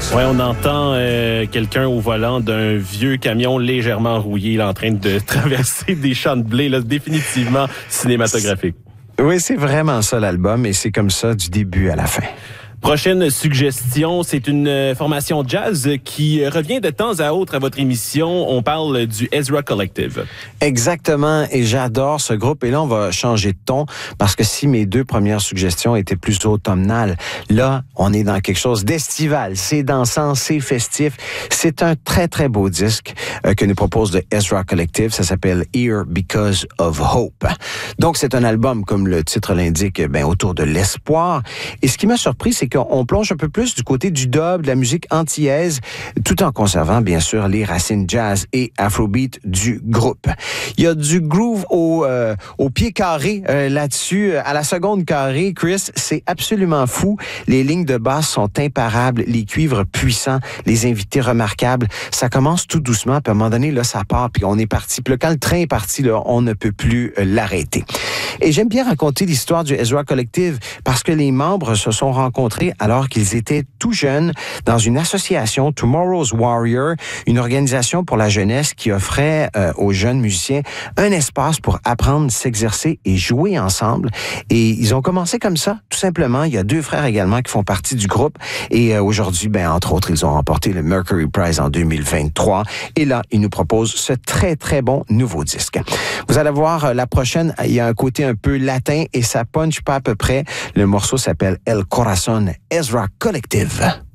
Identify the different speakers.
Speaker 1: Ouais, on entend quelqu'un au volant d'un vieux camion légèrement rouillé, là, en train de traverser des champs de blé, là, définitivement cinématographique.
Speaker 2: Oui, c'est vraiment ça l'album et c'est comme ça du début à la fin.
Speaker 1: Prochaine suggestion, c'est une formation jazz qui revient de temps à autre à votre émission. On parle du Ezra Collective.
Speaker 2: Exactement, et j'adore ce groupe. Et là, on va changer de ton parce que si mes deux premières suggestions étaient plus automnales, là, on est dans quelque chose d'estival. C'est dansant, c'est festif. C'est un très, très beau disque que nous propose le Ezra Collective. Ça s'appelle Here Because of Hope. Donc, c'est un album, comme le titre l'indique, autour de l'espoir. Et ce qui m'a surpris, c'est qu'on plonge un peu plus du côté du dub, de la musique antillaise, tout en conservant, bien sûr, les racines jazz et afrobeat du groupe. Il y a du groove au pied carré là-dessus, à la seconde carrée, Chris, c'est absolument fou. Les lignes de basse sont imparables, les cuivres puissants, les invités remarquables. Ça commence tout doucement, puis à un moment donné, là, ça part, puis on est parti. Puis là, quand le train est parti, là, on ne peut plus l'arrêter. Et j'aime bien raconter l'histoire du Ezra Collective parce que les membres se sont rencontrés alors qu'ils étaient tout jeunes dans une association, Tomorrow's Warrior, une organisation pour la jeunesse qui offrait aux jeunes musiciens un espace pour apprendre, s'exercer et jouer ensemble. Et ils ont commencé comme ça, tout simplement. Il y a deux frères également qui font partie du groupe. Et aujourd'hui, entre autres, ils ont remporté le Mercury Prize en 2023. Et là, ils nous proposent ce très, très bon nouveau disque. Vous allez voir, la prochaine, il y a un côté un peu latin et ça punch pas à peu près. Le morceau s'appelle El Corazon, Ezra Collective.